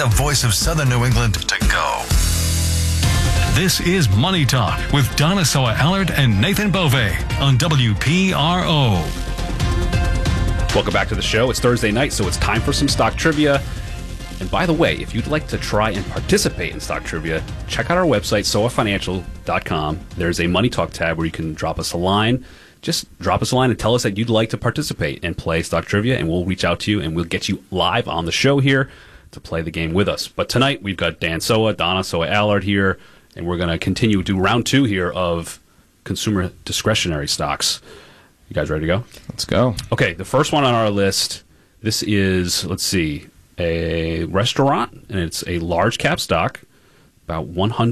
the voice of Southern New England to go. This is Money Talk with Donna Soa Allard and Nathan Bove on WPRO. Welcome back to the show. It's Thursday night, so it's time for some stock trivia. And by the way, if you'd like to try and participate in stock trivia, check out our website, soafinancial.com. There's a Money Talk tab where you can drop us a line. Just drop us a line and tell us that you'd like to participate and play stock trivia, and we'll reach out to you and we'll get you live on the show here to play the game with us. But tonight, we've got Dan Soa, Donna Soa Allard here, and we're going to continue to round two here of consumer discretionary stocks. You guys ready to go? Let's go. Okay, the first one on our list, this is, let's see, a restaurant, and it's a large cap stock, about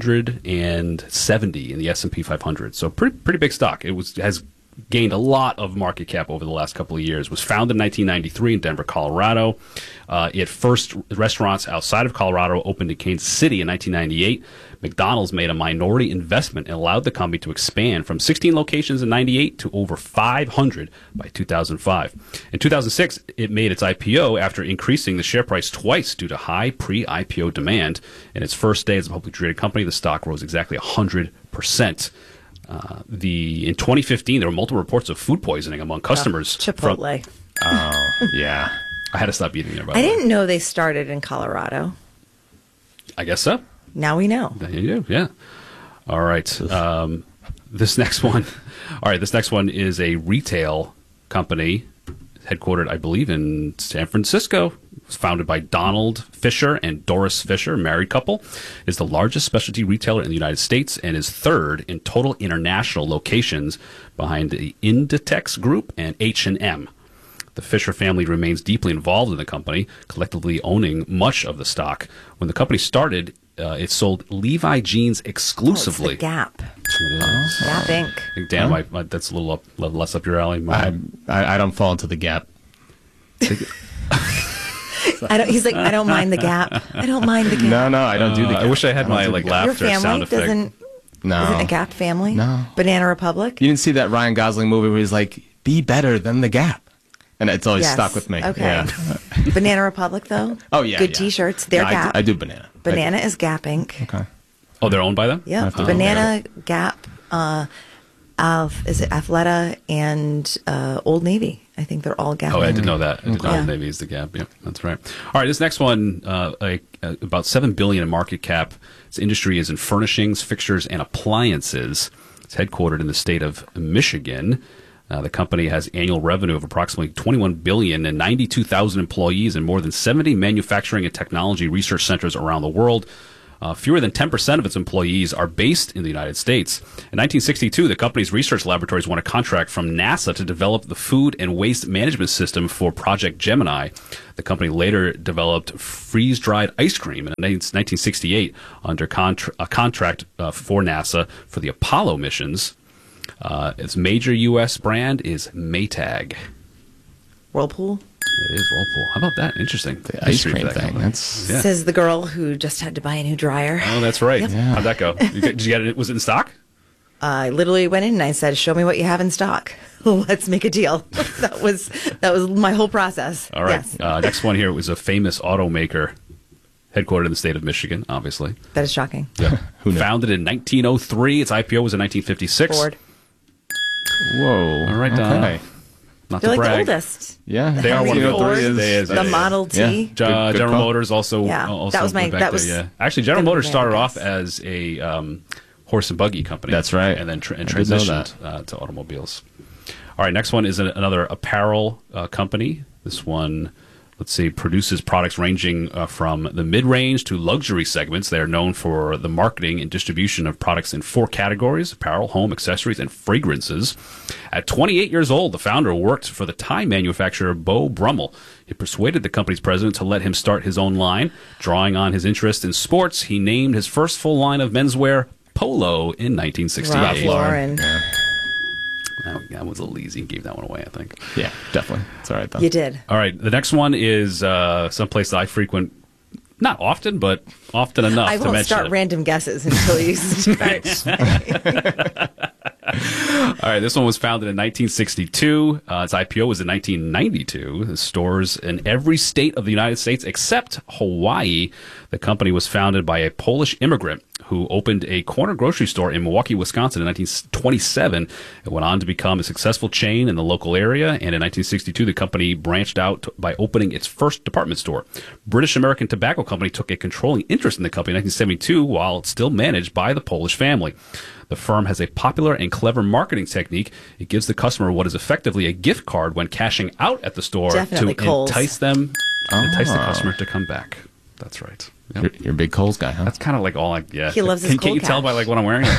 170 in the S&P 500. So pretty big stock. It has gained a lot of market cap over the last couple of years. It was founded in 1993 in Denver, Colorado. Its first restaurants outside of Colorado opened in Kansas City in 1998. McDonald's made a minority investment and allowed the company to expand from 16 locations in 98 to over 500 by 2005. In 2006, it made its IPO after increasing the share price twice due to high pre-IPO demand. In its first day as a publicly traded company, the stock rose exactly 100%. In 2015, there were multiple reports of food poisoning among customers. Chipotle. Oh, yeah. I had to stop eating there, by the I way. didn't know they started in Colorado. I guess so. Now we know. There you do, yeah. All right. This next one. All right, this next one is a retail company headquartered, I believe, in San Francisco. It was founded by Donald Fisher and Doris Fisher, married couple. It is the largest specialty retailer in the United States and is third in total international locations behind the Inditex Group and H&M. The Fisher family remains deeply involved in the company, collectively owning much of the stock. When the company started, it sold Levi jeans exclusively. Oh, it's the Gap. It is. Gap Inc. I think, Dan, that's a little less up your alley. I don't fall into the Gap. He's like, I don't mind the Gap. I don't mind the Gap. No, I don't do the Gap. I wish I had my laughter Your sound family effect. isn't a Gap family? No. Banana Republic? You didn't see that Ryan Gosling movie where he's like, be better than the Gap. And it's always stuck with me. Okay. Yeah. Banana Republic, though? Oh, yeah. Good yeah. T-shirts. They're No, Gap. I do Banana. Banana is Gap Inc. Okay. Oh, they're owned by them? Yeah. to Banana, Gap, is it Athleta, and Old Navy. I think they're all Gap. Oh, I didn't know that. I didn't know Yeah. Navy is the Gap. Yeah, that's right. All right, this next one, about $7 billion in market cap. Its industry is in furnishings, fixtures, and appliances. It's headquartered in the state of Michigan. The company has annual revenue of approximately $21 billion and 92,000 employees and more than 70 manufacturing and technology research centers around the world. Fewer than 10% of its employees are based in the United States. In 1962, the company's research laboratories won a contract from NASA to develop the food and waste management system for Project Gemini. The company later developed freeze-dried ice cream in 1968 under a contract for NASA for the Apollo missions. Its major U.S. brand is Maytag. Whirlpool? It is Whirlpool. How about that? Interesting. The ice History cream for that thing. company. That's Yeah. Says the girl who just had to buy a new dryer. Oh, that's right. Yep. How'd that go? Did you get it? Was it in stock? I literally went in and I said, "Show me what you have in stock. Let's make a deal." that was my whole process. All right. Yes. Next one here was a famous automaker headquartered in the state of Michigan, obviously. That is shocking. Yeah. Who knew? Founded in 1903. Its IPO was in 1956. Ford. Whoa. All right, Donna. Okay. Not They're to like brag. the oldest. Yeah. They are one of the Ford, oldest. They is. the Model T. Yeah. Good General call. Motors also. Yeah. also That was my- went back that there, was yeah. Actually, General gonna be Motors my started off guess. as a horse and buggy company. That's right. And then I did know transitioned to automobiles. All right, next one is another apparel company. This one, let's see, produces products ranging from the mid-range to luxury segments. They are known for the marketing and distribution of products in 4 categories: apparel, home, accessories, and fragrances. At 28 years old, the founder worked for the tie manufacturer Beau Brummel. He persuaded the company's president to let him start his own line. Drawing on his interest in sports, he named his first full line of menswear Polo in 1968. Ralph Lauren. Yeah. That was a little easy. Gave that one away, I think. Yeah, definitely. It's all right, though. You did. All right, the next one is someplace that I frequent, not often, but often enough I to won't mention start it. random guesses until you start. All right, this one was founded in 1962. Its IPO was in 1992. There's stores in every state of the United States except Hawaii. The company was founded by a Polish immigrant who opened a corner grocery store in Milwaukee, Wisconsin in 1927. It went on to become a successful chain in the local area, and in 1962, the company branched out by opening its first department store. British American Tobacco Company took a controlling interest in the company in 1972, while it's still managed by the Polish family. The firm has a popular and clever marketing technique. It gives the customer what is effectively a gift card when cashing out at the store Definitely to Kohl's. entice the customer to come back. That's right. Yep. You're a big Kohl's guy, huh? That's kind of like all I, yeah. He loves his Can't you cold tell by cash. like what I'm wearing?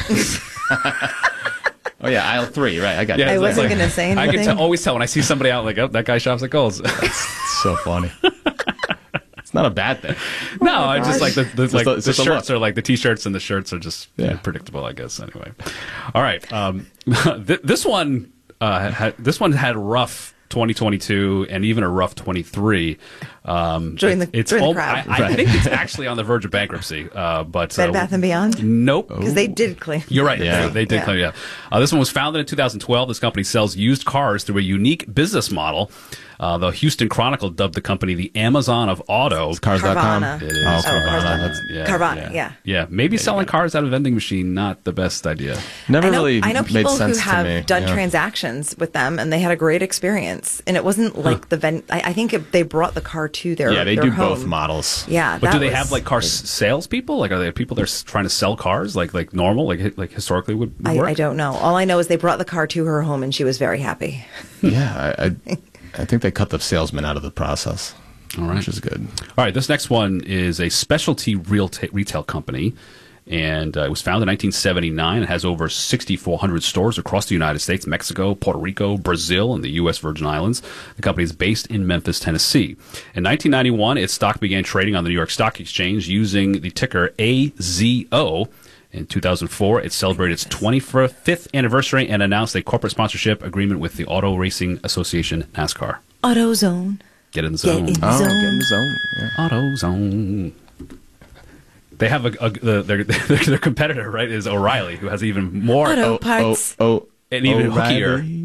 Oh, yeah, aisle 3, right. I got Yeah, you. I it's wasn't like- going to say I anything. can always tell when I see somebody out, like, oh, that guy shops at Kohl's. It's so funny. It's not a bad thing. No, I just like the It's just a shirts look. are like the t-shirts and the shirts are just predictable, I guess. Anyway, all right. This one had a rough 2022 and even a rough 23. Join the crowd. I think it's actually on the verge of bankruptcy. But Bed Bath & Beyond? Nope. Because they did claim. You're right. Yeah. They did claim, yeah. This one was founded in 2012. This company sells used cars through a unique business model. The Houston Chronicle dubbed the company the Amazon of auto. Cars.com. Carvana. It is. Oh, Carvana. Carvana. Carvana, yeah. Maybe selling cars out of a vending machine, not the best idea. Never really I know made people who sense to me. have done Yeah. transactions with them, and they had a great experience. And it wasn't like I think they brought the car to their Yeah, they their do home. both models. Yeah, But that do they was- have like car salespeople? Like, are there people that are trying to sell cars like normal, like historically would work? I don't know. All I know is they brought the car to her home, and she was very happy. Yeah, I think they cut the salesman out of the process. All right. Which is good. All right, this next one is a specialty retail company, and it was founded in 1979. It has over 6,400 stores across the United States, Mexico, Puerto Rico, Brazil, and the U.S. Virgin Islands. The company is based in Memphis, Tennessee. In 1991, its stock began trading on the New York Stock Exchange using the ticker AZO. In 2004, it celebrated its 25th anniversary and announced a corporate sponsorship agreement with the Auto Racing Association, NASCAR. AutoZone. Get in the Get zone. in. Oh, Zone. get in the zone. Yeah. AutoZone. They have their competitor, right, is O'Reilly, who has even more Auto parts. and even O'Reilly.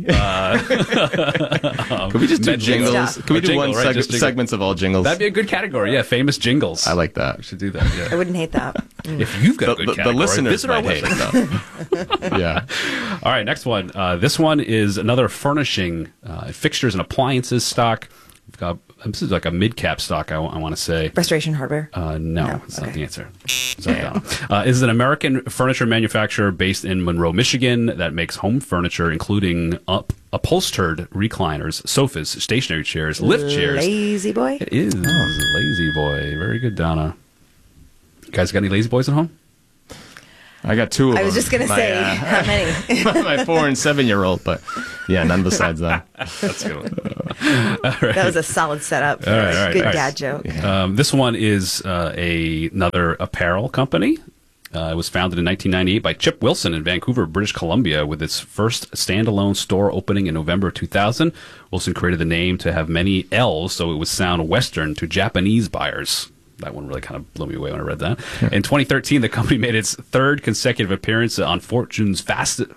hookier. Could we just do Men's jingles? stuff. Could we do Jingle, one right, just jingle. segments of all jingles? That'd be a good category. Yeah, famous jingles. I like that. We should do that. Yeah. I wouldn't hate that. If you've got a good The category, listeners visit our might hate website. it, though. Yeah. All right, next one. This one is another furnishing, fixtures and appliances stock. We've got, this is like a mid-cap stock, I want to say. Restoration Hardware. No, it's not okay. the answer. Sorry, Donna. Is an American furniture manufacturer based in Monroe, Michigan, that makes home furniture, including upholstered recliners, sofas, stationary chairs, lift chairs. Lazy Boy. It is Lazy Boy. Very good, Donna. You guys got any Lazy Boys at home? I got two of them. I was just going to say, how many? my 4 and 7-year-old, but yeah, none besides that. That's good. That was a solid setup. For All right, good all right. dad joke. This one is another apparel company. It was founded in 1998 by Chip Wilson in Vancouver, British Columbia, with its first standalone store opening in November of 2000. Wilson created the name to have many L's, so it would sound Western to Japanese buyers. That one really kind of blew me away when I read that. In 2013, the company made its third consecutive appearance on Fortune's fastest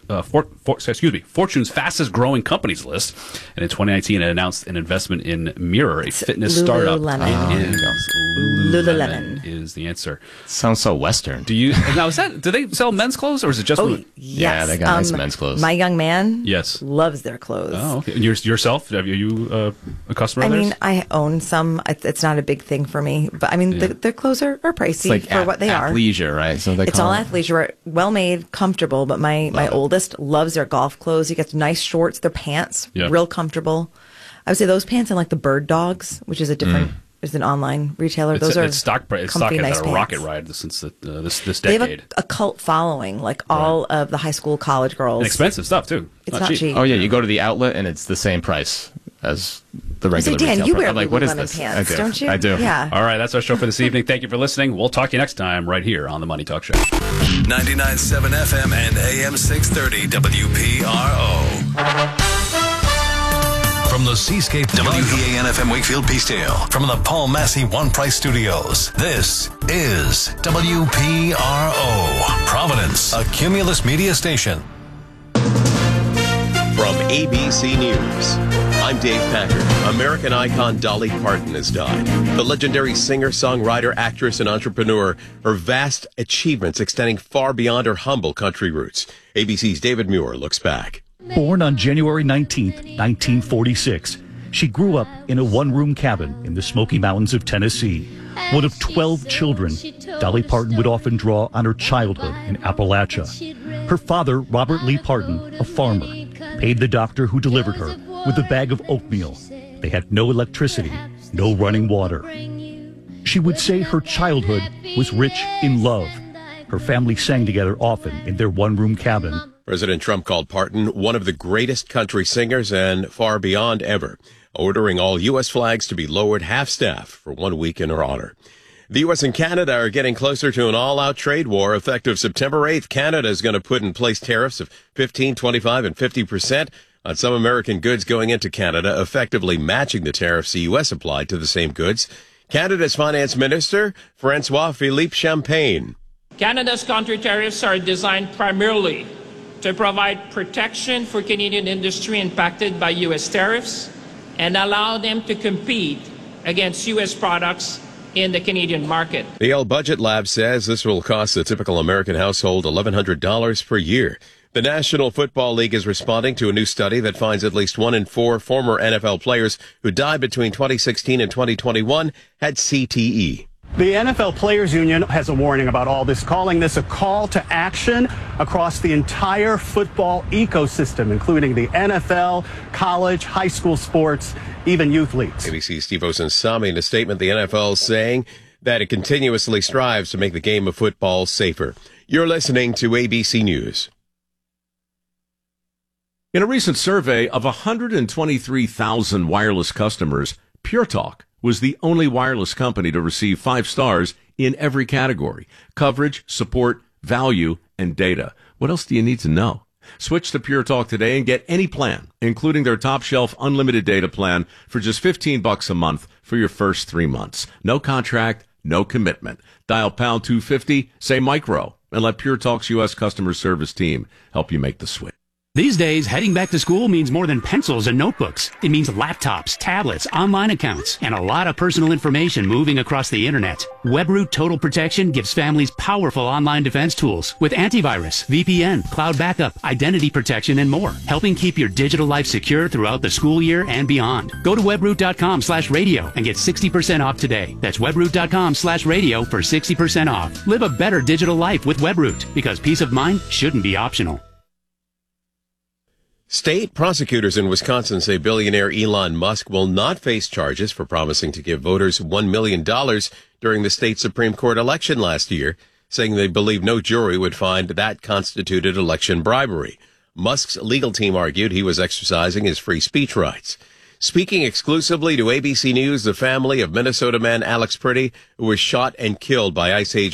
growing companies list. And in 2019, it announced an investment in Mirror, a fitness startup. Lululemon. It is Lululemon. is the answer. Sounds so Western. Do they sell men's clothes or is it just Oh, women? yes. Yeah, they got nice men's clothes. My young man Yes. loves their clothes. Oh, okay. And yourself? Are you a customer I of theirs? mean, I own some. It's not a big thing for me. But I mean, their clothes are pricey It's like for what they are. athleisure, right? So they It's call all it. athleisure, well made, comfortable. But my oldest loves their golf clothes. He gets nice shorts, their pants, Yeah. real comfortable. I would say those pants and like the Bird Dogs, which is a different, is an online retailer. Those are its stock has comfy, had nice a pants. rocket ride since this They have decade. a cult following, like all of the high school, college girls. And expensive stuff too. It's not cheap. Oh yeah, you go to the outlet and it's the same price as the regular. Dan, retail you price. wear I'm like, what is Lululemon this? pants, I do. don't you? I do. Yeah. All right, that's our show for this evening. Thank you for listening. We'll talk to you next time right here on the Money Talk Show. 99.7 FM and AM 630 WPRO. From the Seascape WEAN FM Wakefield Peacedale. From the Paul Massey One Price Studios. This is WPRO. Providence, a Cumulus media station. From ABC News, I'm Dave Packard. American icon Dolly Parton has died. The legendary singer, songwriter, actress, and entrepreneur, her vast achievements extending far beyond her humble country roots. ABC's David Muir looks back. Born on January 19th, 1946, she grew up in a one-room cabin in the Smoky Mountains of Tennessee. One of 12 children, Dolly Parton would often draw on her childhood in Appalachia. Her father, Robert Lee Parton, a farmer, paid the doctor who delivered her with a bag of oatmeal. They had no electricity, no running water. She would say her childhood was rich in love. Her family sang together often in their one-room cabin. President Trump called Parton one of the greatest country singers and far beyond ever, ordering all U.S. flags to be lowered half-staff for 1 week in her honor. The U.S. and Canada are getting closer to an all-out trade war. Effective September 8th, Canada is going to put in place tariffs of 15%, 25%, and 50% on some American goods going into Canada, effectively matching the tariffs the U.S. applied to the same goods. Canada's Finance Minister, François-Philippe Champagne. Canada's counter-tariffs are designed primarily to provide protection for Canadian industry impacted by U.S. tariffs and allow them to compete against U.S. products in the Canadian market. The Yale Budget Lab says this will cost a typical American household $1,100 per year. The National Football League is responding to a new study that finds at least 1 in 4 former NFL players who died between 2016 and 2021 had CTE. The NFL Players Union has a warning about all this, calling this a call to action across the entire football ecosystem, including the NFL, college, high school sports, even youth leagues. ABC's Steve Osunsami in a statement, the NFL saying that it continuously strives to make the game of football safer. You're listening to ABC News. In a recent survey of 123,000 wireless customers, Pure Talk was the only wireless company to receive 5 stars in every category: coverage, support, value, and data. What else do you need to know? Switch to Pure Talk today and get any plan, including their top shelf unlimited data plan, for just $15 a month for your first 3 months. No contract, no commitment. Dial pound 250, say micro, and let Pure Talk's U.S. customer service team help you make the switch. These days, heading back to school means more than pencils and notebooks. It means laptops, tablets, online accounts, and a lot of personal information moving across the internet. WebRoot Total Protection gives families powerful online defense tools with antivirus, VPN, cloud backup, identity protection, and more, helping keep your digital life secure throughout the school year and beyond. Go to webroot.com/radio and get 60% off today. That's webroot.com/radio for 60% off. Live a better digital life with WebRoot, because peace of mind shouldn't be optional. State prosecutors in Wisconsin say billionaire Elon Musk will not face charges for promising to give voters $1 million during the state Supreme Court election last year, saying they believe no jury would find that constituted election bribery. Musk's legal team argued he was exercising his free speech rights. Speaking exclusively to ABC News, the family of Minnesota man Alex Priddy, who was shot and killed by ICE agents